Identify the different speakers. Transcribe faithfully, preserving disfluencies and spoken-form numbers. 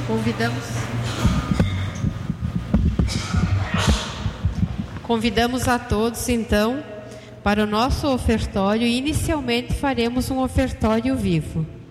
Speaker 1: Convidamos. Convidamos a todos, então, para o nosso ofertório. Inicialmente faremos um ofertório vivo.